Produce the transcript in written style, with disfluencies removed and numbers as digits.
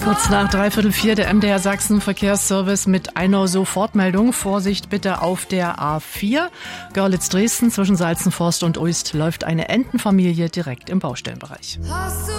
Kurz nach 3/4 der MDR Sachsen Verkehrsservice mit einer Sofortmeldung. Vorsicht bitte auf der A4. Görlitz-Dresden zwischen Salzenforst und Uist läuft eine Entenfamilie direkt im Baustellenbereich. Hast du